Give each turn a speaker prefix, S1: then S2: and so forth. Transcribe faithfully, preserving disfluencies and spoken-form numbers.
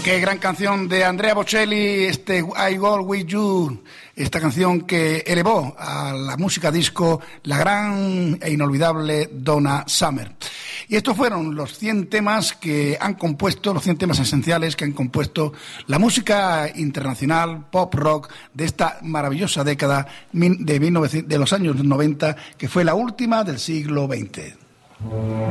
S1: Qué gran canción de Andrea Bocelli, este I Go With You, esta canción que elevó a la música disco la gran e inolvidable Donna Summer. Y estos fueron los cien temas que han compuesto, los cien temas esenciales que han compuesto la música internacional, pop rock, de esta maravillosa década de, mil novecientos, de los años noventa, que fue la última del siglo veinte.